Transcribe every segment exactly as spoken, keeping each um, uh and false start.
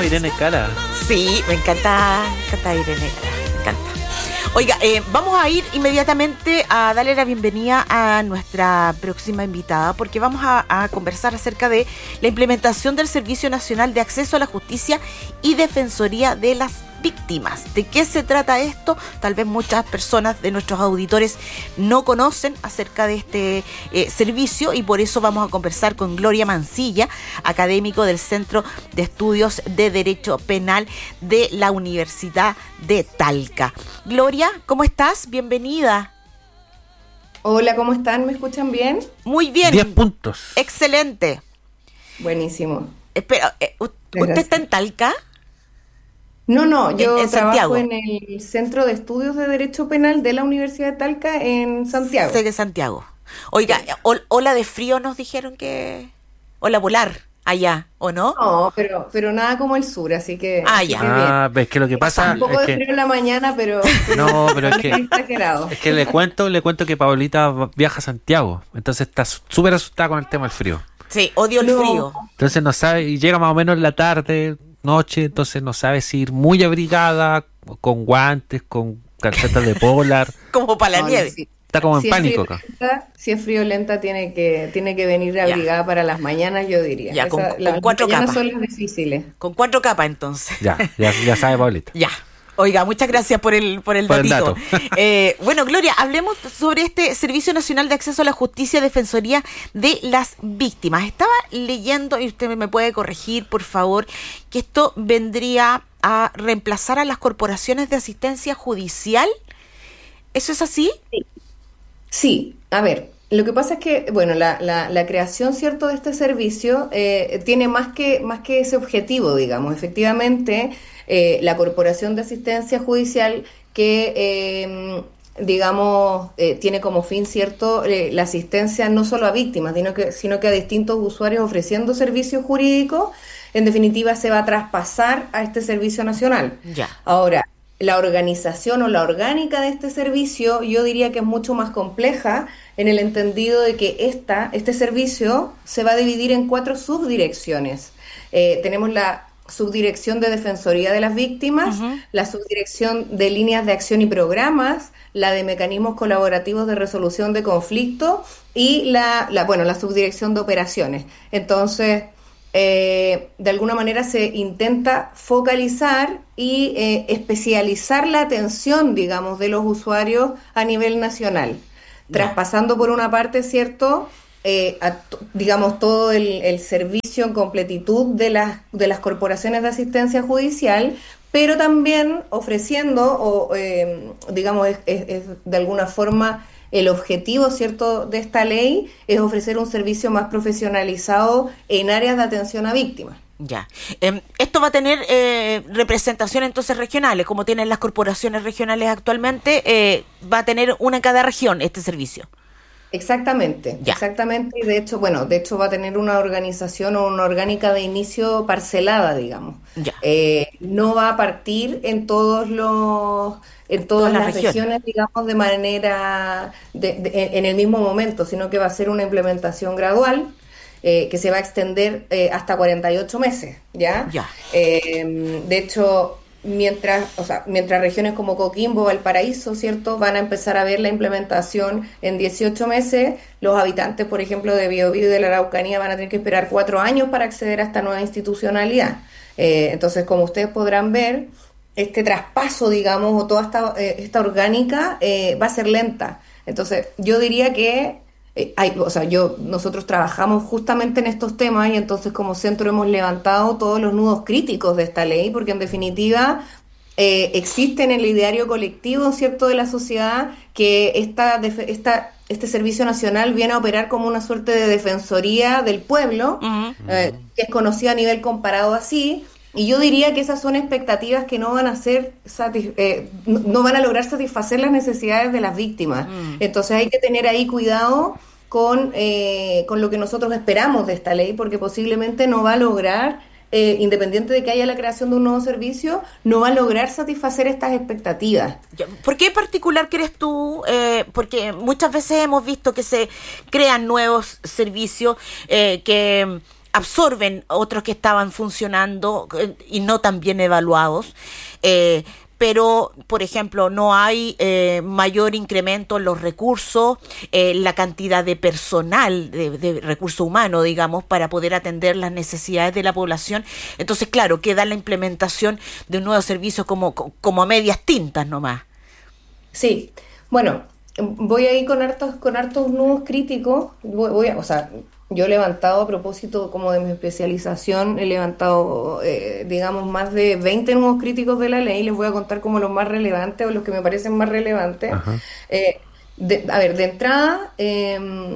Irene Cara. Sí, me encanta, me encanta Irene Cara, me encanta. Oiga, eh, vamos a ir inmediatamente a darle la bienvenida a nuestra próxima invitada, porque vamos a, a conversar acerca de la implementación del Servicio Nacional de Acceso a la Justicia y Defensoría de las Víctimas. ¿De qué se trata esto? Tal vez muchas personas de nuestros auditores no conocen acerca de este eh, servicio, y por eso vamos a conversar con Gloria Mancilla, académico del Centro de Estudios de Derecho Penal de la Universidad de Talca. Gloria, ¿cómo estás? Bienvenida. Hola, ¿cómo están? ¿Me escuchan bien? Muy bien. diez puntos. Excelente. Buenísimo. Espera, eh, ¿usted Gracias. está en Talca? No, no, yo En- en trabajo Santiago. en el Centro de Estudios de Derecho Penal de la Universidad de Talca en Santiago. Sé de Santiago. Oiga, ol- ola de frío nos dijeron que... Ola polar allá, ¿o no? No, pero, pero nada como el sur, así que, Ah, así ya. que bien. Ah, ves que lo que pasa Un poco es de que frío en la mañana, pero, pero no, pero es no que exagerado. es que le cuento, le cuento que Paulita viaja a Santiago, entonces está su- súper asustada con el tema del frío. Sí, odio el No. frío. Entonces no sabe, y llega más o menos en la tarde, noche, entonces no sabe si ir muy abrigada, con guantes, con calcetas de polar. Como para la No, nieve. sí. Está como en Si es pánico acá. friolenta, si es friolenta, tiene que, tiene que venir Ya. abrigada para las mañanas, yo diría. Ya, con- Esa- con las cuatro mañanas capas. son las difíciles. Con cuatro capas, entonces. Ya, ya, ya sabe Paulita. Ya. Oiga, muchas gracias por el por el Por el datito. dato. Eh, bueno, Gloria, hablemos sobre este Servicio Nacional de Acceso a la Justicia y Defensoría de las Víctimas. Estaba leyendo, y usted me puede corregir, por favor, que esto vendría a reemplazar a las corporaciones de asistencia judicial. ¿Eso es así? Sí, a ver, lo que pasa es que, bueno, la, la, la creación, ¿cierto?, de este servicio eh, tiene más que, más que ese objetivo, digamos. Efectivamente, eh, la Corporación de Asistencia Judicial que, eh, digamos, eh, tiene como fin, ¿cierto?, eh, la asistencia no solo a víctimas, sino que, sino que a distintos usuarios ofreciendo servicios jurídicos, en definitiva se va a traspasar a este servicio nacional. Ya. Ahora, la organización o la orgánica de este servicio, yo diría que es mucho más compleja en el entendido de que esta, este servicio se va a dividir en cuatro subdirecciones. Eh, tenemos la subdirección de Defensoría de las Víctimas, Ujú. la subdirección de Líneas de Acción y Programas, la de Mecanismos Colaborativos de Resolución de Conflictos y la, la, bueno, la subdirección de Operaciones. Entonces, eh, de alguna manera se intenta focalizar y eh, especializar la atención, digamos, de los usuarios a nivel nacional, traspasando por una parte, ¿cierto?, eh, a t- digamos, todo el, el servicio en completitud de las, de las corporaciones de asistencia judicial, pero también ofreciendo, o eh, digamos, es, es- es de alguna forma el objetivo, ¿cierto?, de esta ley es ofrecer un servicio más profesionalizado en áreas de atención a víctimas. Ya. Em, esto va a tener eh, representación entonces regionales, como tienen las corporaciones regionales actualmente, eh, va a tener una en cada región este servicio. Exactamente, Ya. exactamente, y de hecho, bueno, de hecho va a tener una organización o una orgánica de inicio parcelada, digamos. Ya. Eh, no va a partir en todos los, en todas Todas las las regiones. regiones, digamos, de manera, de- de- en en el mismo momento, sino que va a ser una implementación gradual eh, que se va a extender eh, hasta cuarenta y ocho meses, ¿ya? Ya. Eh, de hecho, mientras, o sea, mientras regiones como Coquimbo, Valparaíso, ¿cierto?, van a empezar a ver la implementación en dieciocho meses, los habitantes, por ejemplo, de Biobío y de la Araucanía van a tener que esperar cuatro años para acceder a esta nueva institucionalidad. Eh, entonces, como ustedes podrán ver, este traspaso, digamos, o toda esta, eh, esta orgánica eh, va a ser lenta. Entonces, yo diría que eh, hay, o sea, yo, nosotros trabajamos justamente en estos temas y entonces como centro hemos levantado todos los nudos críticos de esta ley, porque en definitiva eh, existe en el ideario colectivo, ¿cierto?, de la sociedad que esta, def- esta, este servicio nacional viene a operar como una suerte de defensoría del pueblo, Ujú. eh, que es conocida a nivel comparado así. Y yo diría que esas son expectativas que no van a ser satis- eh, no no van a lograr satisfacer las necesidades de las víctimas. Mm. Entonces hay que tener ahí cuidado con, eh, con lo que nosotros esperamos de esta ley, porque posiblemente no va a lograr, eh, independiente de que haya la creación de un nuevo servicio, no va a lograr satisfacer estas expectativas. Ya, ¿por qué en particular crees tú? Eh, porque muchas veces hemos visto que se crean nuevos servicios eh, que absorben otros que estaban funcionando eh, y no tan bien evaluados. Eh, pero, por ejemplo, no hay eh, mayor incremento en los recursos, eh, la cantidad de personal, de, de recurso humano, digamos, para poder atender las necesidades de la población. Entonces, claro, queda la implementación de un nuevo servicio como, como a medias tintas nomás. Sí, bueno, voy a ir con hartos, con hartos nudos críticos. Voy, voy a, o sea, yo he levantado a propósito como de mi especialización, he levantado, eh, digamos, más de veinte nudos críticos de la ley. Les voy a contar como los más relevantes o los que me parecen más relevantes. Eh, de, a ver, de entrada, eh,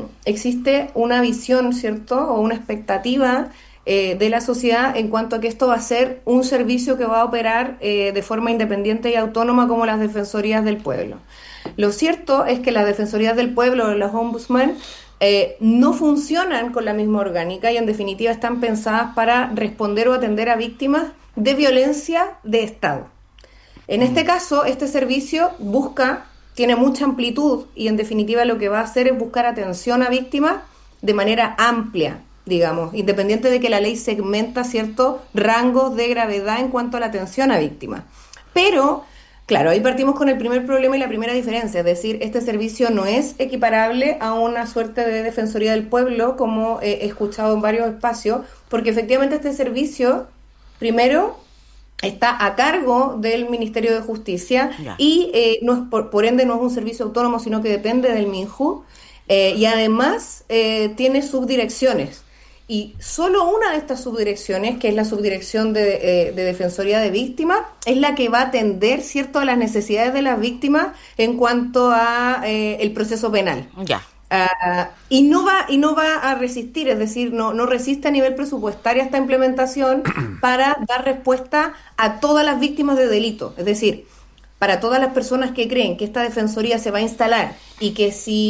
existe una visión, ¿cierto? O una expectativa eh, de la sociedad en cuanto a que esto va a ser un servicio que va a operar eh, de forma independiente y autónoma como las Defensorías del Pueblo. Lo cierto es que las Defensorías del Pueblo o los Ombudsman eh, no funcionan con la misma orgánica y en definitiva están pensadas para responder o atender a víctimas de violencia de Estado. En este caso, este servicio busca, tiene mucha amplitud y en definitiva lo que va a hacer es buscar atención a víctimas de manera amplia, digamos, independiente de que la ley segmenta ciertos rangos de gravedad en cuanto a la atención a víctimas. Pero claro, ahí partimos con el primer problema y la primera diferencia, es decir, este servicio no es equiparable a una suerte de Defensoría del Pueblo, como eh, he escuchado en varios espacios, porque efectivamente este servicio, primero, está a cargo del Ministerio de Justicia Ya. y eh, no es por, por ende no es un servicio autónomo, sino que depende del MinJu, eh, y además eh, tiene subdirecciones. Y solo una de estas subdirecciones, que es la subdirección de, eh, de Defensoría de Víctimas, es la que va a atender, ¿cierto?, a las necesidades de las víctimas en cuanto a eh, el proceso penal. Ya. Uh, y no va y no va a resistir, es decir, no, no resiste a nivel presupuestario esta implementación para dar respuesta a todas las víctimas de delito. Es decir, para todas las personas que creen que esta defensoría se va a instalar y que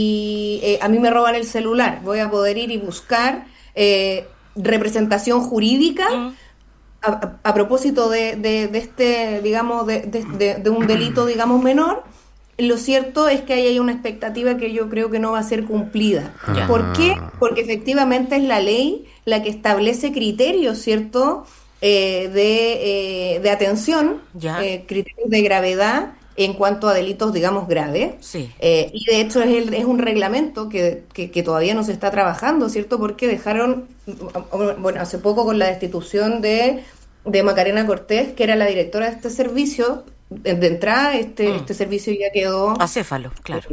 si eh, a mí me roban el celular voy a poder ir y buscar Eh, representación jurídica mm. a, a, a propósito de, de, de este, digamos, de, de, de, de un delito, digamos, menor, lo cierto es que ahí hay una expectativa que yo creo que no va a ser cumplida. Ah. ¿Por qué? Porque efectivamente es la ley la que establece criterios, ¿cierto?, eh, de, eh, de atención, eh, criterios de gravedad en cuanto a delitos, digamos, graves. Sí. Eh, y de hecho es, el, es un reglamento que, que, que todavía no se está trabajando, ¿cierto? Porque dejaron, bueno, hace poco con la destitución de, de Macarena Cortés, que era la directora de este servicio, de, de entrada este, mm. este servicio ya quedó... Acéfalo, claro.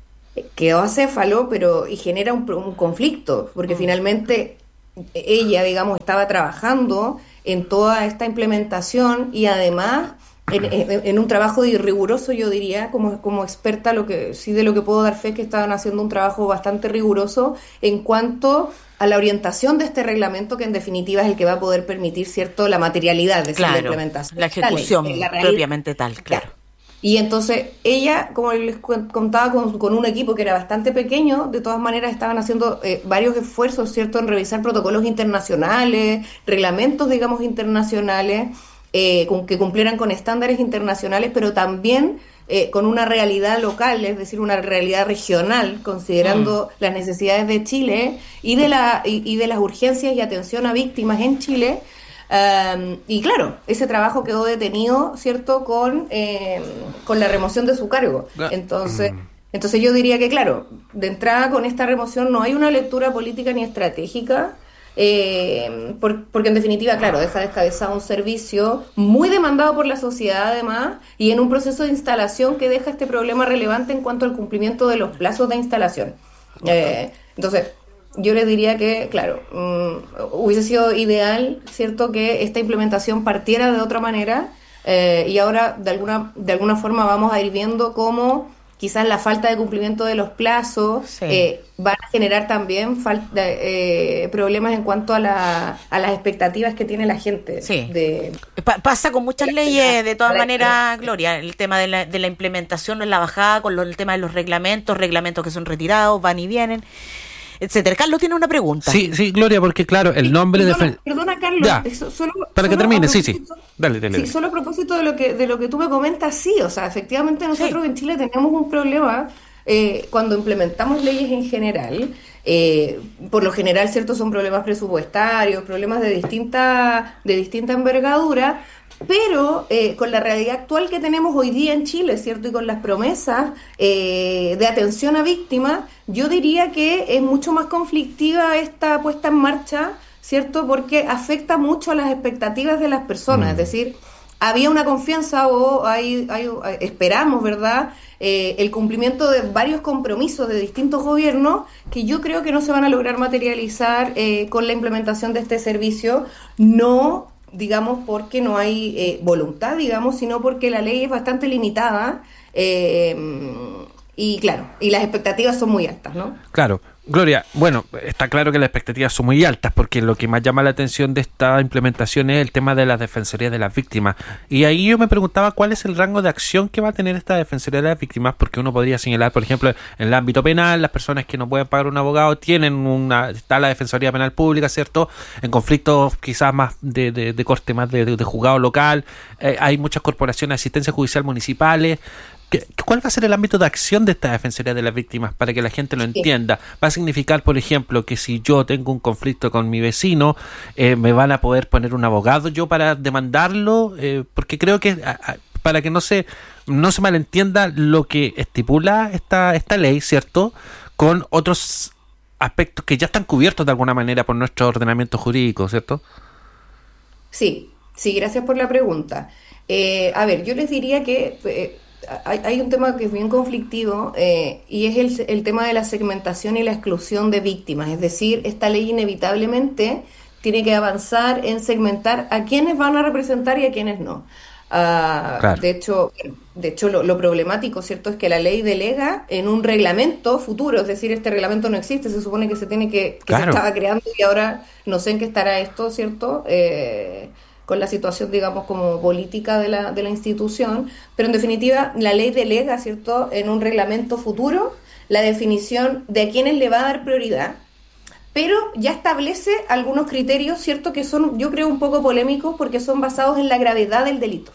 Quedó acéfalo, pero y genera un, un conflicto, porque mm. finalmente ella, digamos, estaba trabajando en toda esta implementación y además... En, en, en un trabajo riguroso, yo diría, como, como experta, lo que sí de lo que puedo dar fe es que estaban haciendo un trabajo bastante riguroso en cuanto a la orientación de este reglamento, que en definitiva es el que va a poder permitir, ¿cierto?, la materialidad de claro, esa implementación. La ejecución la ley, la propiamente tal, claro. claro. Y entonces ella, como les contaba, con, con un equipo que era bastante pequeño, de todas maneras estaban haciendo eh, varios esfuerzos, ¿cierto?, en revisar protocolos internacionales, reglamentos, digamos, internacionales, Eh, con, que cumplieran con estándares internacionales, pero también eh, con una realidad local, es decir, una realidad regional, considerando mm. las necesidades de Chile y de, la, y, y de las urgencias y atención a víctimas en Chile. Um, y claro, ese trabajo quedó detenido, ¿cierto?, con, eh, con la remoción de su cargo. Entonces, mm. entonces yo diría que, claro, de entrada con esta remoción no hay una lectura política ni estratégica, Eh, por, porque en definitiva, claro, deja descabezado un servicio muy demandado por la sociedad además y en un proceso de instalación que deja este problema relevante en cuanto al cumplimiento de los plazos de instalación. Eh, entonces, yo les diría que, claro, um, hubiese sido ideal, ¿cierto?, que esta implementación partiera de otra manera eh, y ahora de alguna, de alguna forma vamos a ir viendo cómo quizás la falta de cumplimiento de los plazos sí. eh, van a generar también falta, eh, problemas en cuanto a, la, a las expectativas que tiene la gente. Sí. De, pa- pasa con muchas leyes, de todas maneras, Gloria, el tema de la, de la implementación, la bajada, con lo, el tema de los reglamentos, reglamentos que son retirados, van y vienen, etcétera. Carlos tiene una pregunta. Sí, sí, Gloria, porque claro, el nombre perdona, de... Perdona, Carlos, ya, eso, solo, para que solo termine, sí, sí. Dale, dale. Sí, dale. solo a propósito de lo que de lo que tú me comentas, sí, o sea, efectivamente nosotros sí. en Chile tenemos un problema eh, cuando implementamos leyes en general, eh, por lo general, ¿cierto? Son problemas presupuestarios, problemas de distinta, de distinta envergadura, pero eh, con la realidad actual que tenemos hoy día en Chile, ¿cierto? Y con las promesas eh, de atención a víctimas, yo diría que es mucho más conflictiva esta puesta en marcha, ¿cierto? Porque afecta mucho a las expectativas de las personas, mm. es decir, había una confianza o hay, hay, esperamos, ¿verdad?, eh, el cumplimiento de varios compromisos de distintos gobiernos que yo creo que no se van a lograr materializar eh, con la implementación de este servicio, no digamos porque no hay eh, voluntad, digamos, sino porque la ley es bastante limitada eh, y claro, y las expectativas son muy altas, ¿no? Claro. Gloria, bueno, está claro que las expectativas son muy altas porque lo que más llama la atención de esta implementación es el tema de las defensorías de las víctimas. Y ahí yo me preguntaba cuál es el rango de acción que va a tener esta defensoría de las víctimas, porque uno podría señalar, por ejemplo, en el ámbito penal, las personas que no pueden pagar un abogado tienen una, está la defensoría penal pública, ¿cierto? En conflictos quizás más de, de, de corte más de, de, de juzgado local, eh, hay muchas corporaciones de asistencia judicial municipales. ¿Cuál va a ser el ámbito de acción de esta defensoría de las víctimas para que la gente lo entienda? ¿Va a significar, por ejemplo, que si yo tengo un conflicto con mi vecino, eh, me van a poder poner un abogado yo para demandarlo? Eh, porque creo que a, a, para que no se no se malentienda lo que estipula esta esta ley, ¿cierto? Con otros aspectos que ya están cubiertos de alguna manera por nuestro ordenamiento jurídico, ¿cierto? Sí, sí, gracias por la pregunta. Eh, a ver, yo les diría que Eh, Hay, hay un tema que es bien conflictivo eh, y es el, el tema de la segmentación y la exclusión de víctimas. Es decir, esta ley inevitablemente tiene que avanzar en segmentar a quienes van a representar y a quienes no. Uh, claro. De hecho, de hecho lo, lo problemático, ¿cierto?, es que la ley delega en un reglamento futuro, es decir, este reglamento no existe, se supone que se tiene que, que claro. se estaba creando y ahora no sé en qué estará esto, ¿cierto?, eh, con la situación, digamos, como política de la, de la institución, pero en definitiva la ley delega, ¿cierto?, en un reglamento futuro la definición de a quiénes le va a dar prioridad, pero ya establece algunos criterios, ¿cierto?, que son, yo creo, un poco polémicos porque son basados en la gravedad del delito,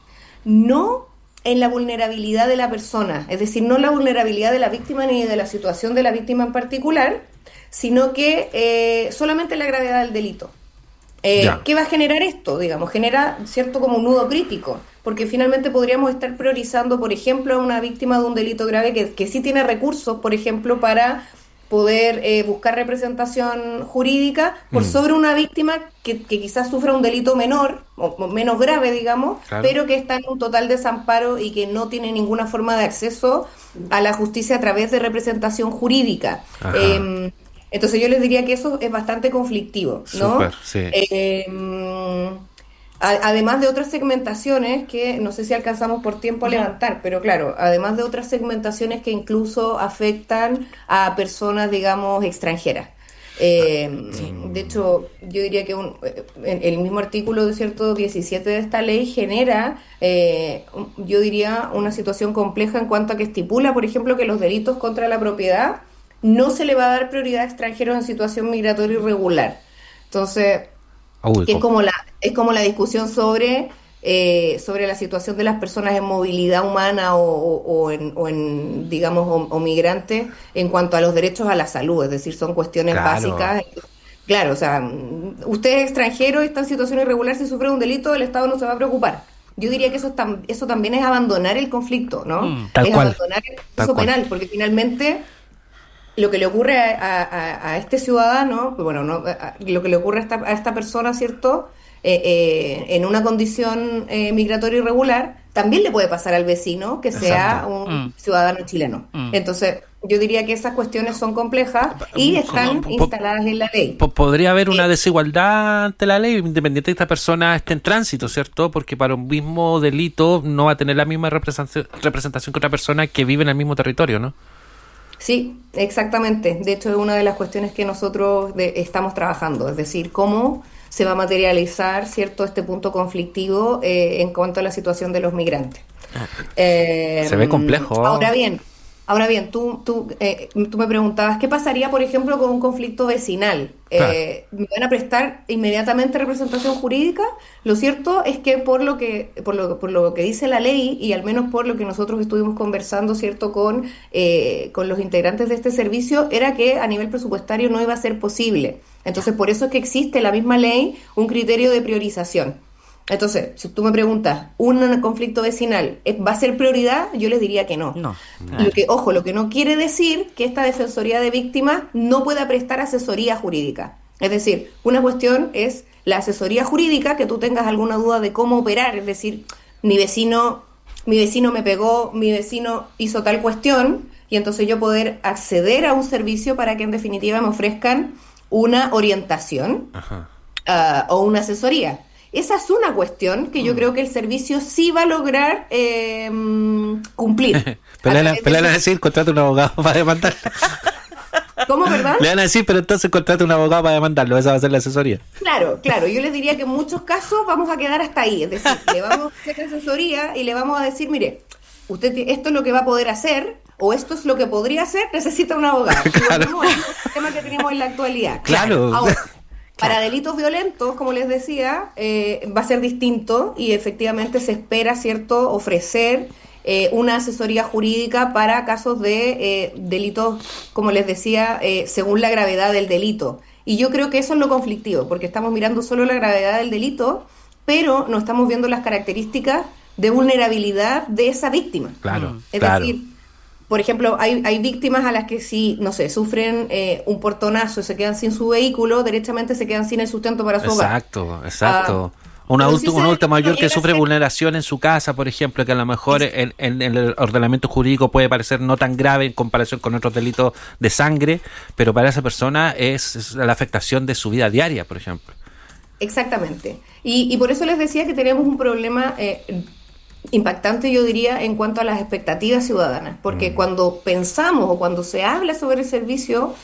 no en la vulnerabilidad de la persona, es decir, no la vulnerabilidad de la víctima ni de la situación de la víctima en particular, sino que eh, solamente la gravedad del delito. Eh, ¿Qué va a generar esto? Digamos, genera, ¿cierto?, como un nudo crítico, porque finalmente podríamos estar priorizando, por ejemplo, a una víctima de un delito grave que, que sí tiene recursos, por ejemplo, para poder eh, buscar representación jurídica por mm. sobre una víctima que, que quizás sufra un delito menor, o, o menos grave, digamos, claro. pero que está en un total desamparo y que no tiene ninguna forma de acceso a la justicia a través de representación jurídica. Eh, Entonces yo les diría que eso es bastante conflictivo, ¿no? Súper, sí. Eh, a, además de otras segmentaciones que no sé si alcanzamos por tiempo a levantar, pero claro, además de otras segmentaciones que incluso afectan a personas, digamos, extranjeras. Eh, sí. De hecho, yo diría que un, el mismo artículo de cierto diecisiete de esta ley genera, eh, yo diría, una situación compleja en cuanto a que estipula, por ejemplo, que los delitos contra la propiedad no se le va a dar prioridad a extranjeros en situación migratoria irregular. Entonces, Uy, es como la es como la discusión sobre eh, sobre la situación de las personas en movilidad humana o, o, o, en, o en, digamos, o, o migrantes en cuanto a los derechos a la salud. Es decir, son cuestiones claro. básicas. Claro, o sea, usted es extranjero y está en situación irregular, si sufre un delito, el Estado no se va a preocupar. Yo diría que eso, es tam, eso también es abandonar el conflicto, ¿no? Mm, tal es cual. abandonar el proceso penal, porque finalmente lo que le ocurre a, a, a este ciudadano, bueno, no, a, lo que le ocurre a esta, a esta persona, ¿cierto?, eh, eh, en una condición eh, migratoria irregular, también le puede pasar al vecino que sea Exacto. un mm. ciudadano chileno. Mm. Entonces, yo diría que esas cuestiones son complejas y están instaladas en la ley. Podría haber una desigualdad ante la ley, independiente de que esta persona esté en tránsito, ¿cierto? Porque para un mismo delito no va a tener la misma representación que otra persona que vive en el mismo territorio, ¿no? Sí, exactamente. De hecho, es una de las cuestiones que nosotros de, estamos trabajando, es decir, cómo se va a materializar, ¿cierto?, este punto conflictivo eh, en cuanto a la situación de los migrantes. Eh, se ve complejo. Ahora bien, Ahora bien, tú, tú, eh, tú me preguntabas, ¿qué pasaría, por ejemplo, con un conflicto vecinal? Claro. Eh, ¿me van a prestar inmediatamente representación jurídica? Lo cierto es que por lo que, por lo, por lo que dice la ley, y al menos por lo que nosotros estuvimos conversando, ¿cierto?, con, eh, con los integrantes de este servicio, era que a nivel presupuestario no iba a ser posible. Entonces, por eso es que existe en la misma ley un criterio de priorización. Entonces, si tú me preguntas, ¿un conflicto vecinal va a ser prioridad? Yo les diría que no. No, claro. Lo que, ojo, lo que no quiere decir que esta Defensoría de Víctimas no pueda prestar asesoría jurídica. Es decir, una cuestión es la asesoría jurídica, que tú tengas alguna duda de cómo operar, es decir, mi vecino, mi vecino me pegó, mi vecino hizo tal cuestión, y entonces yo poder acceder a un servicio para que en definitiva me ofrezcan una orientación uh, o una asesoría. Esa es una cuestión que yo creo que el servicio sí va a lograr eh, cumplir. Pero le, pero le van a decir, contrata un abogado para demandarlo. ¿Cómo, verdad? Le van a decir, pero entonces contrata un abogado para demandarlo. Esa va a ser la asesoría. Claro, claro. Yo les diría que en muchos casos vamos a quedar hasta ahí. Es decir, le vamos a hacer asesoría y le vamos a decir, mire, usted esto es lo que va a poder hacer, o esto es lo que podría hacer, necesita un abogado. Claro. Y volvemos al tema que tenemos en la actualidad. Claro. Ahora, para delitos violentos, como les decía, eh, va a ser distinto y efectivamente se espera, ¿cierto?, ofrecer eh, una asesoría jurídica para casos de eh, delitos, como les decía, eh, según la gravedad del delito. Y yo creo que eso es lo conflictivo, porque estamos mirando solo la gravedad del delito, pero no estamos viendo las características de vulnerabilidad de esa víctima. Claro, Es claro. decir, por ejemplo, hay, hay víctimas a las que si, no sé, sufren eh, un portonazo y se quedan sin su vehículo, derechamente se quedan sin el sustento para su hogar. Exacto, exacto. Ah, un pero adulto, si un ese adulto mayor delito que llega a sufre ser- vulneración en su casa, por ejemplo, que a lo mejor en, en- en el ordenamiento jurídico puede parecer no tan grave en comparación con otros delitos de sangre, pero para esa persona es, es la afectación de su vida diaria, por ejemplo. Exactamente. Y, y por eso les decía que tenemos un problema eh, impactante, yo diría, en cuanto a las expectativas ciudadanas. Porque Mm. cuando pensamos o cuando se habla sobre el servicio,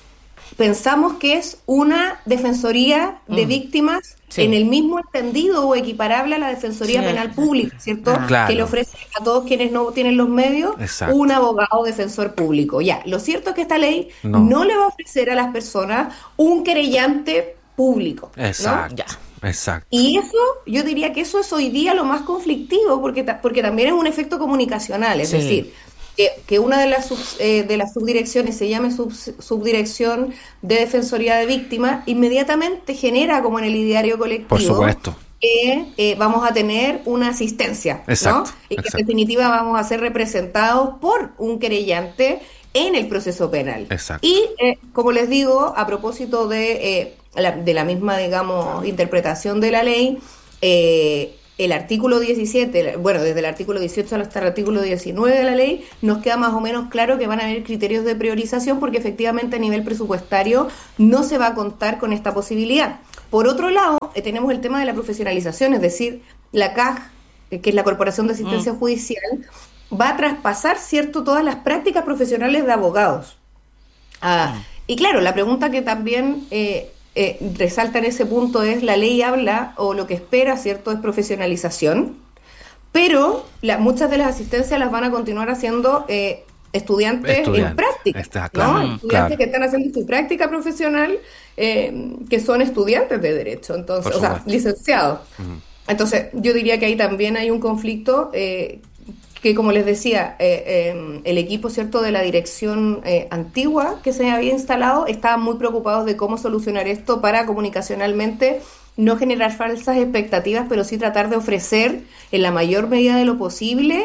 pensamos que es una defensoría de Mm. víctimas Sí. en el mismo entendido o equiparable a la Defensoría Sí. Penal Pública, ¿cierto? Ah. Claro. Que le ofrece a todos quienes no tienen los medios Exacto. un abogado defensor público. Ya, lo cierto es que esta ley No. no, le va a ofrecer a las personas un querellante público, ¿no? Exacto, Ya. exacto. Y eso, yo diría que eso es hoy día lo más conflictivo, porque, ta- porque también es un efecto comunicacional, es Sí. decir, que, que una de las, subs- eh, de las subdirecciones se llame sub- subdirección de Defensoría de Víctimas, inmediatamente genera como en el ideario colectivo Por supuesto. que eh, vamos a tener una asistencia, Exacto, ¿no? Y que exacto. en definitiva vamos a ser representados por un querellante en el proceso penal. Exacto. Y eh, como les digo, a propósito de, eh, la, de la misma, digamos, interpretación de la ley, eh, el artículo diecisiete, bueno, desde el artículo dieciocho hasta el artículo diecinueve de la ley, nos queda más o menos claro que van a haber criterios de priorización porque efectivamente a nivel presupuestario no se va a contar con esta posibilidad. Por otro lado, eh, tenemos el tema de la profesionalización, es decir, la C A J, eh, que es la Corporación de Asistencia Mm. Judicial, va a traspasar, ¿cierto?, todas las prácticas profesionales de abogados. Ah, y claro, la pregunta que también eh, eh, resalta en ese punto es, la ley habla, o lo que espera, ¿cierto?, es profesionalización, pero la- muchas de las asistencias las van a continuar haciendo eh, estudiantes Estudiantes, en práctica, está ¿no? claro, Estudiantes claro. que están haciendo su práctica profesional, eh, que son estudiantes de Derecho, entonces, Por o sea, supuesto. licenciados. Ujú. Entonces, yo diría que ahí también hay un conflicto eh, que, como les decía, eh, eh, el equipo, ¿cierto?, de la dirección eh, antigua que se había instalado, estaban muy preocupados de cómo solucionar esto para comunicacionalmente no generar falsas expectativas, pero sí tratar de ofrecer en la mayor medida de lo posible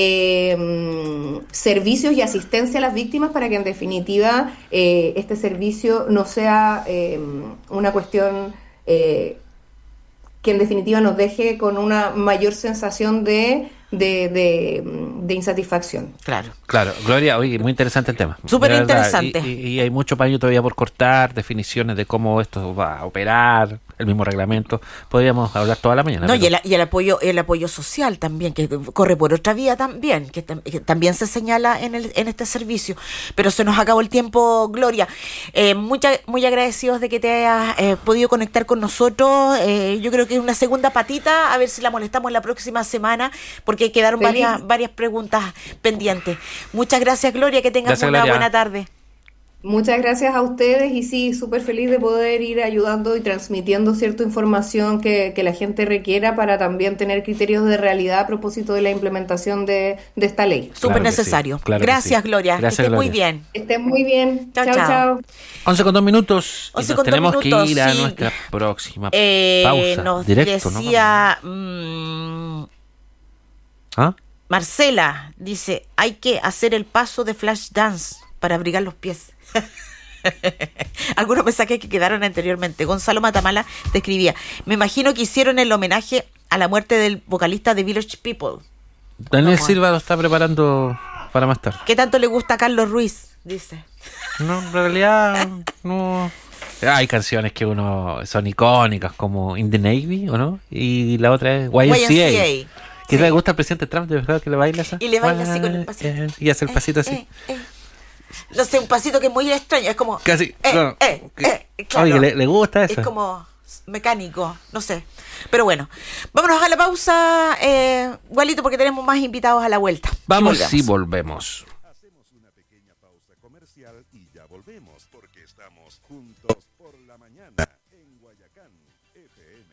eh, servicios y asistencia a las víctimas para que en definitiva eh, este servicio no sea eh, una cuestión eh, que en definitiva nos deje con una mayor sensación de, de, de, de insatisfacción. Claro. Claro, Gloria, oye, muy interesante el tema. Súper De verdad, interesante. Y, y- y hay mucho paño todavía por cortar, definiciones de cómo esto va a operar, el mismo reglamento. Podríamos hablar toda la mañana. No, pero- y el, y el apoyo el apoyo social también, que corre por otra vía también, que, tam- que también se señala en el en este servicio. Pero se nos acabó el tiempo, Gloria. Eh, mucha- muy agradecidos de que te hayas eh, podido conectar con nosotros. Eh, yo creo que es una segunda patita, a ver si la molestamos la próxima semana, porque que quedaron Feliz. varias, varias preguntas pendientes. Muchas gracias, Gloria, que tengas Gracias, una Gloria. buena tarde. Muchas gracias a ustedes y sí, súper feliz de poder ir ayudando y transmitiendo cierta información que, que la gente requiera para también tener criterios de realidad a propósito de la implementación de, de esta ley. Súper Claro que necesario. sí, claro que Gracias, sí. Gloria. Gracias, que estés muy Gloria. bien. Estén muy bien. Chao, Chao, chao. chao. once con dos minutos. Y once nos con dos tenemos minutos, que ir a sí. nuestra próxima Eh, pausa. nos Directo, ¿no? decía mm, ¿Ah? Marcela, dice, hay que hacer el paso de flash dance para abrigar los pies. Algunos mensajes que quedaron anteriormente. Gonzalo Matamala te escribía, me imagino que hicieron el homenaje a la muerte del vocalista de Village People. Daniel Vamos a- Silva lo está preparando para más tarde. ¿Qué tanto le gusta a Carlos Ruiz? Dice. No, en realidad no. Hay canciones que uno son icónicas como In the Navy, ¿o no? Y la otra es Y M C A. Y M C A. ¿Qué Sí. le gusta al presidente Trump? ¿De verdad que le baila esa? Y le baila así con el pasito. Eh, Y hace el pasito así. Eh, eh, eh. No sé, un pasito que es muy extraño. Es como. Casi. Eh, claro. eh, eh, claro. Oye, ¿le, le gusta eso? Es como mecánico, no sé. Pero bueno, vámonos a la pausa, eh, Gualito, porque tenemos más invitados a la vuelta. Y Vamos volvemos. y volvemos. Hacemos una pequeña pausa comercial y ya volvemos porque estamos juntos por la mañana en Guayacán F M.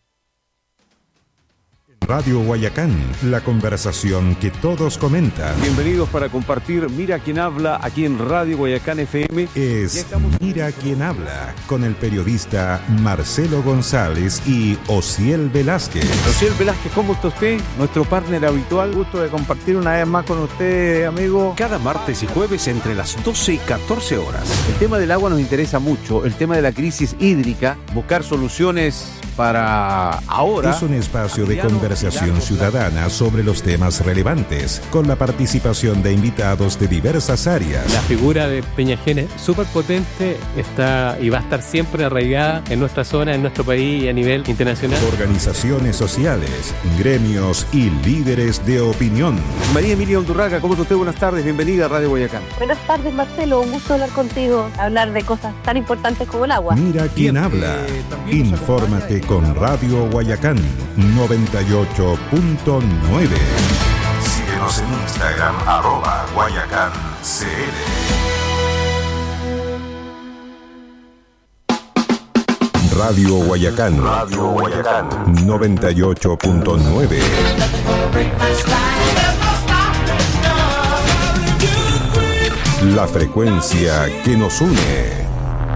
Radio Guayacán, la conversación que todos comentan Bienvenidos para compartir Mira quién habla aquí en Radio Guayacán F M. es Mira quién habla con el periodista Marcelo González y Osiel Velázquez. Rociel Velázquez, ¿cómo está usted? Nuestro partner habitual. Gusto de compartir una vez más con usted, amigo. Cada martes y jueves entre las doce y catorce horas. El tema del agua nos interesa mucho, el tema de la crisis hídrica, buscar soluciones para ahora. Es un espacio de conversación ciudadana sobre los temas relevantes, con la participación de invitados de diversas áreas. La figura de Peñajén, súper potente, está y va a estar siempre arraigada en nuestra zona, en nuestro país y a nivel internacional. Organizaciones sociales, gremios y líderes de opinión. María Emilia Undurraga, ¿cómo está usted? Buenas tardes, bienvenida a Radio Guayacán. Buenas tardes, Marcelo. Un gusto hablar contigo, hablar de cosas tan importantes como el agua. Mira quién habla. Infórmate con Radio Guayacán noventa y ocho punto nueve. Síguenos en Instagram, arroba Guayacán C L. Radio Guayacán, Radio Guayacán noventa y ocho punto nueve. La frecuencia que nos une.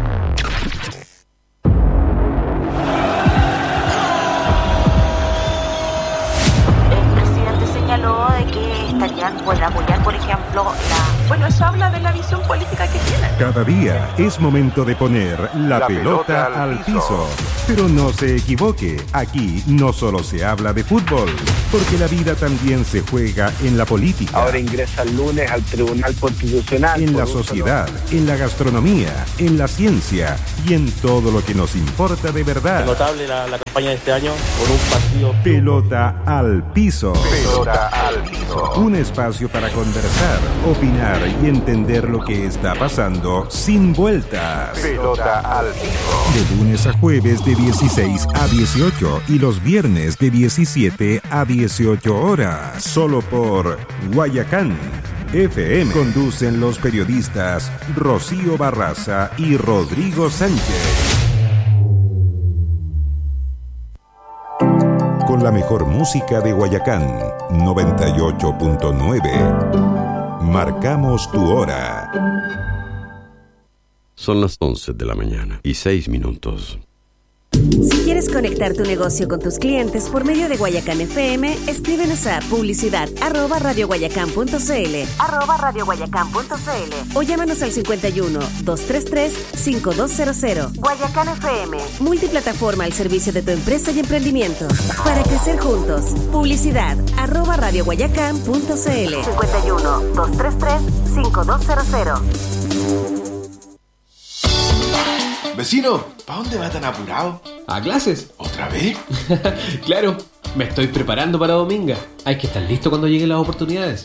El presidente señaló de que estarían por apoyar, por ejemplo, la... Bueno, eso habla de la visión política que tienen. Cada día es momento de poner la, pelota, al piso. Pero no se equivoque, aquí no solo se habla de fútbol, porque la vida también se juega en la política, Ahora ingresa el lunes al Tribunal Constitucional. en por la un solo- sociedad, en la gastronomía, en la ciencia y en todo lo que nos importa de verdad. Notable la, la campaña de este año por un partido. Pelota al piso. Pelota al piso. Un espacio para conversar, opinar y entender lo que está pasando sin vueltas. Pelota al piso. De lunes a jueves de dieciséis a dieciocho y los viernes de diecisiete a dieciocho horas. Solo por Guayacán F M. Conducen los periodistas Rocío Barraza y Rodrigo Sánchez. Con la mejor música de Guayacán, noventa y ocho punto nueve. Marcamos tu hora. Son las once de la mañana y seis minutos. Si quieres conectar tu negocio con tus clientes por medio de Guayacán F M, escríbenos a publicidad arroba radioguayacán.cl arroba radioguayacán.cl o llámanos al cincuenta y uno, doscientos treinta y tres, cincuenta y dos cero cero. Guayacán F M, multiplataforma al servicio de tu empresa y emprendimiento. Para crecer juntos, publicidad arroba radioguayacán.cl cincuenta y uno, doscientos treinta y tres, cincuenta y dos cero cero. Vecino, ¿para dónde va tan apurado? ¿A clases? ¿Otra vez? Claro, me estoy preparando para Dominga. Hay que estar listo cuando lleguen las oportunidades.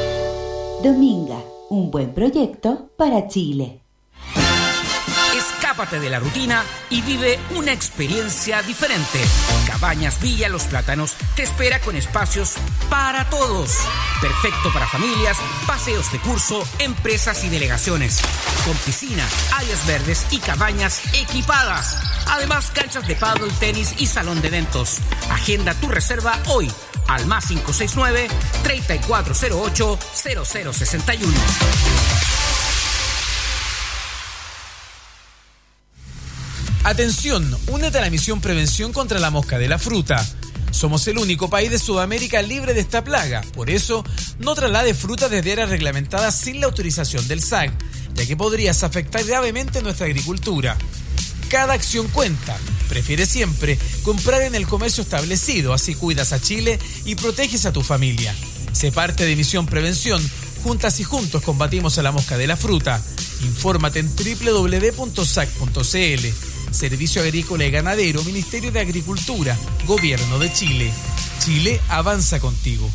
Dominga, un buen proyecto para Chile. Escape Escápate de la rutina y vive una experiencia diferente. Cabañas Villa Los Plátanos te espera con espacios para todos. Perfecto para familias, paseos de curso, empresas y delegaciones. Con piscina, áreas verdes y cabañas equipadas. Además, canchas de pádel, tenis y salón de eventos. Agenda tu reserva hoy al más cinco seis nueve, tres cuatro cero ocho, cero cero seis uno. Atención, únete a la misión Prevención contra la Mosca de la Fruta. Somos el único país de Sudamérica libre de esta plaga. Por eso, no traslade fruta desde áreas reglamentadas sin la autorización del S A C, ya que podrías afectar gravemente nuestra agricultura. Cada acción cuenta. Prefiere siempre comprar en el comercio establecido, así cuidas a Chile y proteges a tu familia. Sé parte de Misión Prevención. Juntas y juntos combatimos a la mosca de la fruta. Infórmate en doble u doble u doble u punto s a c punto c l. Servicio Agrícola y Ganadero, Ministerio de Agricultura, Gobierno de Chile. Chile avanza contigo.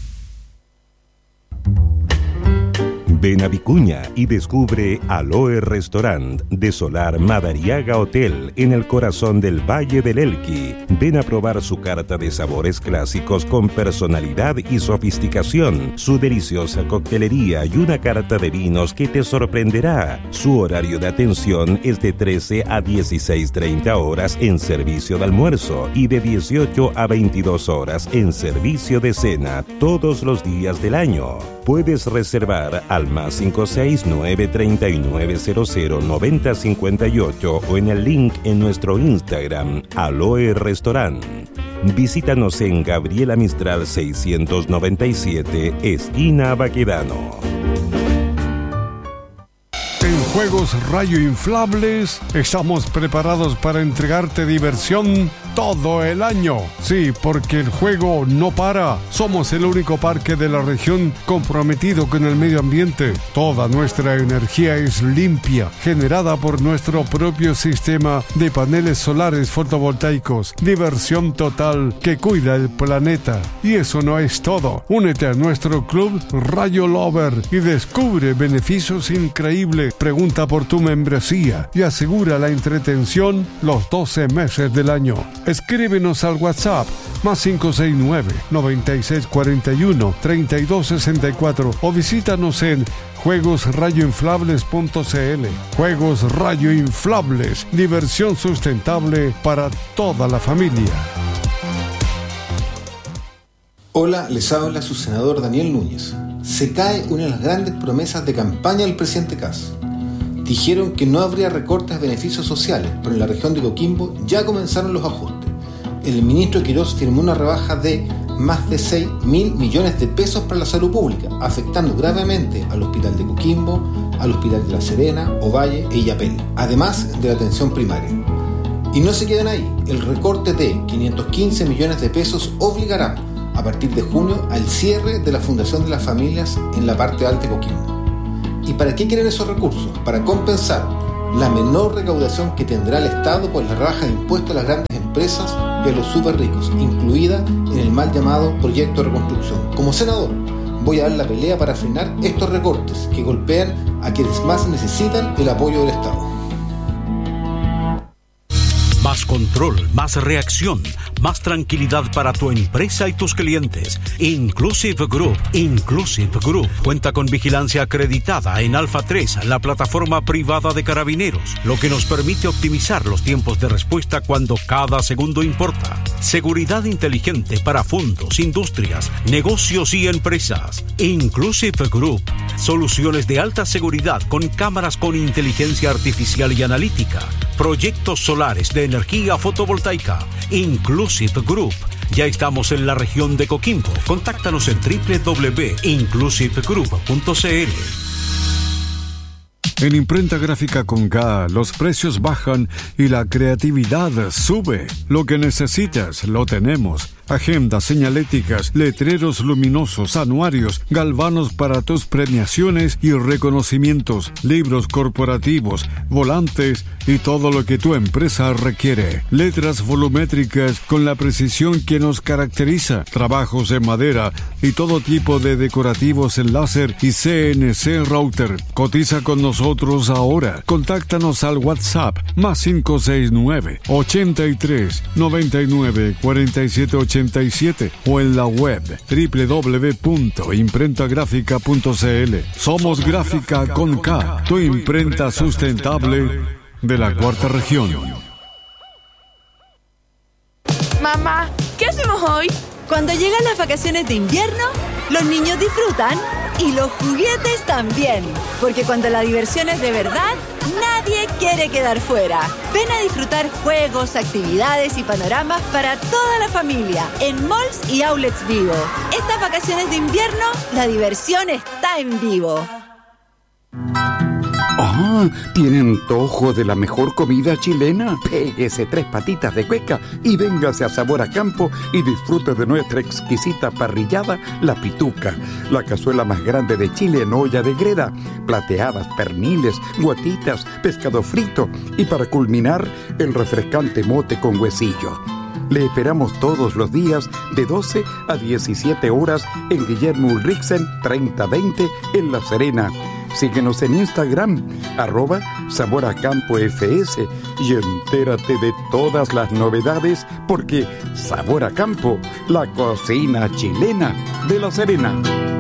Ven a Vicuña y descubre Aloe Restaurant de Solar Madariaga Hotel en el corazón del Valle del Elqui. Ven a probar su carta de sabores clásicos con personalidad y sofisticación, su deliciosa coctelería y una carta de vinos que te sorprenderá. Su horario de atención es de trece a dieciséis treinta horas en servicio de almuerzo y de dieciocho a veintidós horas en servicio de cena todos los días del año. Puedes reservar al más cinco seis nueve tres nueve cero cero nueve cero cinco ocho o en el link en nuestro Instagram, Aloe Restaurant. Visítanos en Gabriela Mistral seiscientos noventa y siete, esquina Baquedano. En Juegos Rayo Inflables estamos preparados para entregarte diversión todo el año. Sí, porque el juego no para. Somos el único parque de la región comprometido con el medio ambiente. Toda nuestra energía es limpia, generada por nuestro propio sistema de paneles solares fotovoltaicos. Diversión total que cuida el planeta. Y eso no es todo. Únete a nuestro club Rayo Lover y descubre beneficios increíbles. Pregunta por tu membresía y asegura la entretención los doce meses del año. Escríbenos al WhatsApp más cinco seis nueve, noventa y seis cuarenta y uno, treinta y dos sesenta y cuatro o visítanos en juegos rayo inflables punto c l. Juegos Rayo Inflables, diversión sustentable para toda la familia. Hola, les habla su senador Daniel Núñez. Se cae una de las grandes promesas de campaña del presidente Kast. Dijeron que no habría recortes de beneficios sociales, pero en la región de Coquimbo ya comenzaron los ajustes. El ministro Quirós firmó una rebaja de más de seis mil millones de pesos para la salud pública, afectando gravemente al Hospital de Coquimbo, al Hospital de La Serena, Ovalle e Illapel, además de la atención primaria. Y no se quedan ahí, el recorte de quinientos quince millones de pesos obligará, a partir de junio, al cierre de la Fundación de las Familias en la parte alta de Coquimbo. ¿Y para qué quieren esos recursos? Para compensar la menor recaudación que tendrá el Estado por la rebaja de impuestos a las grandes empresas y a los súper ricos, incluida en el mal llamado proyecto de reconstrucción. Como senador, voy a dar la pelea para frenar estos recortes que golpean a quienes más necesitan el apoyo del Estado. Más control, más reacción, más tranquilidad para tu empresa y tus clientes. Inclusive Group. Inclusive Group cuenta con vigilancia acreditada en Alfa tres, la plataforma privada de carabineros, lo que nos permite optimizar los tiempos de respuesta cuando cada segundo importa. Seguridad inteligente para fondos, industrias, negocios y empresas. Inclusive Group. Soluciones de alta seguridad con cámaras con inteligencia artificial y analítica. Proyectos solares de energía fotovoltaica. Inclusive Group. Ya estamos en la región de Coquimbo. Contáctanos en doble u doble u doble u punto inclusive group punto c l. En Imprenta Gráfica con K, los precios bajan y la creatividad sube. Lo que necesitas, lo tenemos. agendas señaléticas, letreros luminosos, anuarios, galvanos para tus premiaciones y reconocimientos, libros corporativos, volantes y todo lo que tu empresa requiere. Letras volumétricas con la precisión que nos caracteriza, trabajos en madera y todo tipo de decorativos en láser y C N C router. Cotiza con nosotros ahora. Contáctanos al WhatsApp más cinco seis nueve, ochenta y tres, noventa y nueve, cuarenta y siete ochenta y siete o en la web doble u doble u doble u punto imprenta gráfica punto c l. Somos Gráfica con K, tu imprenta sustentable de la cuarta región. Mamá, ¿qué hacemos hoy? Cuando llegan las vacaciones de invierno, los niños disfrutan y los juguetes también. Porque cuando la diversión es de verdad, nadie quiere quedar fuera. Ven a disfrutar juegos, actividades y panoramas para toda la familia en malls y outlets Vivo. Estas vacaciones de invierno, la diversión está en Vivo. Ah, ¿tiene antojo de la mejor comida chilena? Péguese tres patitas de cueca y véngase a Sabor a Campo y disfrute de nuestra exquisita parrillada, La Pituca, la cazuela más grande de Chile en olla de greda, plateadas, perniles, guatitas, pescado frito y para culminar, el refrescante mote con huesillo. Le esperamos todos los días de doce a diecisiete horas en Guillermo Ulrichsen treinta veinte en La Serena. Síguenos en Instagram, arroba Sabor a Campo F S y entérate de todas las novedades porque Sabor a Campo, la cocina chilena de La Serena.